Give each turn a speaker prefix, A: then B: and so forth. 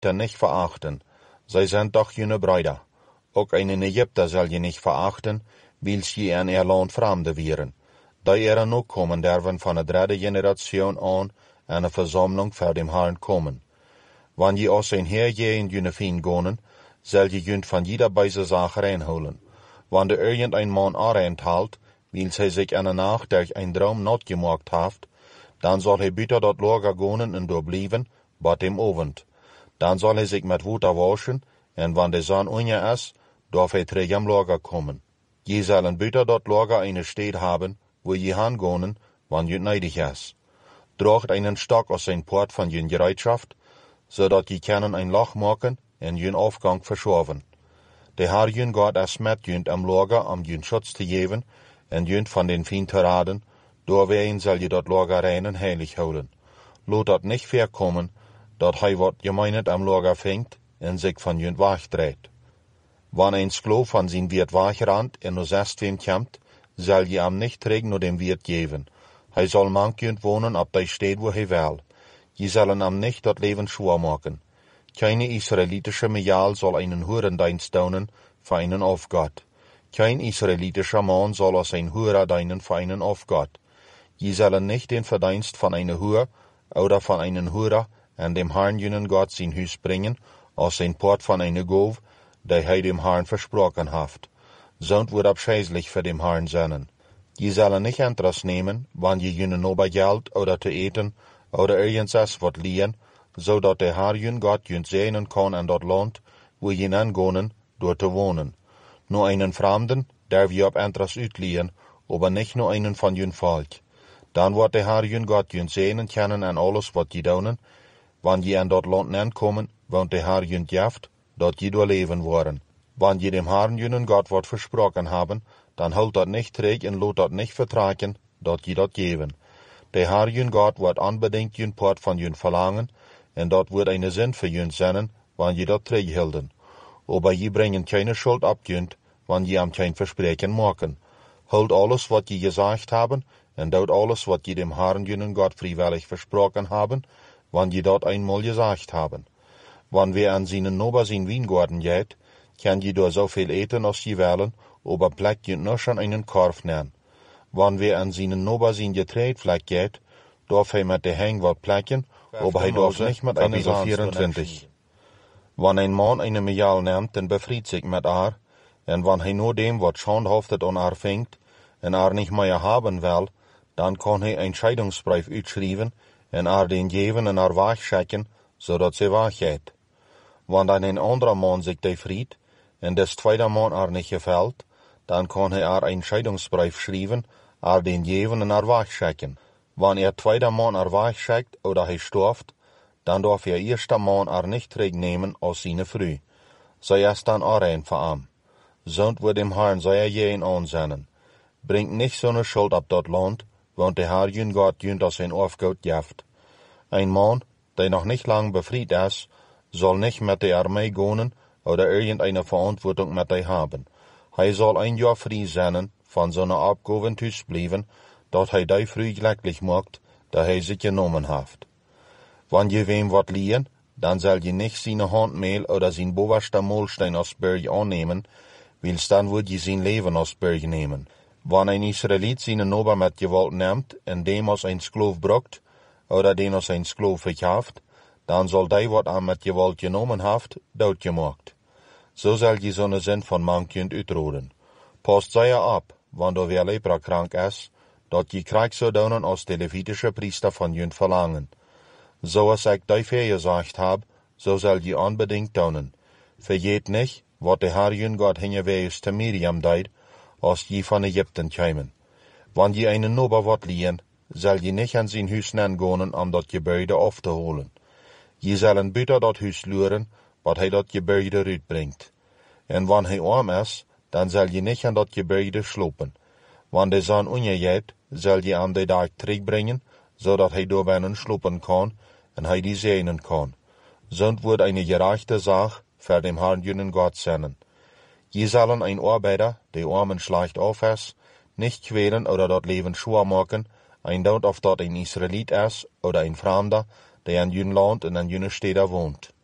A: Ägypter nicht verachten. Zij sind doch jene Brüder. Auch einen Ägypter soll je nicht verachten, wils je in ihr Land Fremde wären. Da ihren ook kommen derven van de derde Generation an, eine Versammlung vor dem Herrn kommen. Wann je aus ein Heer je in jene Fien gonen, soll je jünt von jeder beise Sache reinholen. Wann de irgendein Mann arenthalt, wils hij sich eine Nacht durch ein Traum not gemacht haft, dann soll hij bitter dort Lager gonen und dort blieben, bat dem Abend. Dann soll hij sich mit Wasser waschen, und wann de Sonne unja ist, darf hij terug am Lager kommen. Je sollen bitter dort Lager eine Stadt haben, wo je hangonen, wann jünt neidig ist. Dracht einen Stock aus sein Port von jün Gereitschaft, so dat je können ein Loch machen en jün Aufgang verschoven. De Herr jün Gott es met jünt am Lager, um jün Schutz zu geben, en jünt von den Fien zu raden, doorwegen soll je dat Lager rein en heilig houden. Lot dat nicht verkommen, dat hij wat gemeinet am Lager fängt en sich von jünt wegdreht. Wann ein Sklav von sein Wirt wegrannt en nur selbst wem kommt, soll je am nicht trägen nur dem Wirt geben. Hij soll mankjünt wohnen ab der Stadt, wo hij will. Je sollen am nicht dat Leben schwer machen. Keine israelitische Mejal soll einen Hurendienst tun für einen auf Gott. Kein israelitischer Mann soll aus ein Hurer dienen für einen auf Gott. Je sollen nicht den Verdienst von einer Hure oder von einem Hurer an dem Herrn jenen Gott sein Hus bringen, aus ein Port von einer Gov, der hij dem Herrn versprochen haft. Sonst wird abscheulich für dem Herrn sein. Je sollen nicht Interesse nehmen, wann je jenen ober Geld oder zu eten oder irgendwas wat liehen, so dat der Herr jün Gott jünt sehnen kann an dat Land, wo je angonen, dort zu wohnen. Nur einen Fremden, der wir ab Interesse utliehen, aber nicht nur einen von jün Volk. Dann wird der Herr jün Gott jünt sehnen können an alles wat je doen, wann je an dat Land ankommen, want der Herr jünt jaft, dat je doorleven worden. Wann je dem Herrn jünen Gott wat versprochen haben, dann holt dat nicht träg en lot dat nicht vertragen, dat je dat geben. Der Herr jün Gott wird unbedingt jün Port von jün verlangen, en dat wird eine Sinn für jün sein, wann je dat träg hilden. Aber je bringen keine Schuld ab jünt, wann je am kein Versprechen machen. Holt alles, wat je gesagt haben, en dout alles, wat je dem Herrn jünen Gott freiwillig versprochen haben, wann je dat einmal gesagt haben. Wann wir an seinen Nober sein Weingarten geht, kann je door so viel eten als je wollen, aber plekt je nur schon einen Korf nehmen. Wann wir an seinen Nober sein Getreidfleck geht, darf hij mit der Heng wat plekken, aber hij darf nicht mit einer 24. Wann ein Mann eine Mejal nimmt, dann befried sich mit haar, en wann hij nur dem wat schandhaftet an haar fängt, en haar nicht mehr haben will, dann kann hij ein Scheidungsbrief uitschrijven, en haar den geven en haar wegschicken, zodat sie weggeht. Wann dann ein anderer Mann sich befried, en des zweiter Mann haar nicht gefällt, dann kann hij haar ein Scheidungsbrief schrijven, haar den geven en haar wegschicken. Wann zweiter Mann haar wegschickt oder hij stirbt, dann darf erster Mann haar nicht terugnehmen aus seine Früh. Zij ist dann rein für am. Sonst wird dem Herrn sehr jeden ansennen. Bringt nicht so eine Schuld ab dort Land, want der Herr jün Gott jünt aus sein Aufgaut jaft. Ein Mann, der noch nicht lang befried ist, soll nicht mit der Armee gehen oder irgendeine Verantwortung mit ihr haben. Hij soll ein Jahr frei sein, von so einer Abgabe Hus bleiben, dat hij die früh glücklich macht, da hij sich genommen hat. Wann je wem wat liehen, dann soll je nicht seine Handmehl oder sein bovenste Molstein aus Berg annehmen, wils dann wird je sein Leben aus Berg nehmen. Wann ein Israelit seine Nober mit Gewalt nimmt, en dem als ein Sklav brucht, oder den als ein Sklav verkauft, dann soll die wat an mit Gewalt genommen haft, doodgemaakt. So soll je so eine Sinn von mankjent uitroden. Passt sehr ab, wann du wer leprakrank ist, dat je krijgt so doen als de Levitische Priester von jünt verlangen. So als ich dafür gesagt hab, so soll je unbedingt tun. Vergeet nicht, wat der Herr jün Gott hingewees te Miriam deed, als je von Ägypten kämen. Wann je einen Nober wat liehen, soll je nicht an sein Hus gehen, um dat Gebäude aufzuholen. Je sollen bitter dat Hus luren, wat hij dat Gebäude uitbringt. En wann hij arm is, dann soll je nicht an dat Gebäude slopen. Wann de Sonne untergeht, soll je an de Dag terugbringen, zodat hij door binnen slopen kann, en hij die sehnen kann. Sonst wird eine gerechte Sache für dem Herrn jünen Gott sein. Je sollen ein Arbeiter, der arm und schlecht auf ist, nicht quälen oder dort Leben schwer machen, ein dort auf dort ein Israelit ist oder ein Fremder, der in jün Land und in jüne Städte wohnt.